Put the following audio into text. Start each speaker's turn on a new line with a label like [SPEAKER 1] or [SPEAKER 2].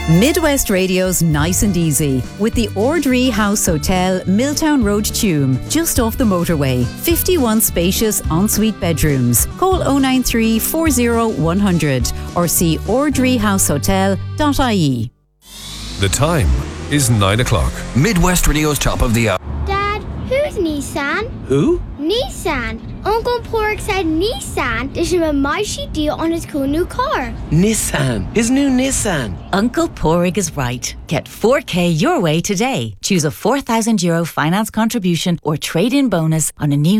[SPEAKER 1] Midwest Radio's Nice and Easy with the Ordree House Hotel, Milltown Road, Tuam, just off the motorway. 51 spacious ensuite bedrooms. Call 093 40 100 or see ordreehousehotel.ie.
[SPEAKER 2] The time is 9 o'clock.
[SPEAKER 3] Midwest Radio's top of the hour.
[SPEAKER 4] Dad, who's Nissan?
[SPEAKER 5] Who?
[SPEAKER 4] Nissan. Uncle Pork said Nissan. There's a mighty deal on his cool new car.
[SPEAKER 5] Nissan. His new Nissan.
[SPEAKER 6] Uncle Porig is right. Get 4K your way today. Choose a €4,000 finance contribution or trade-in bonus on a new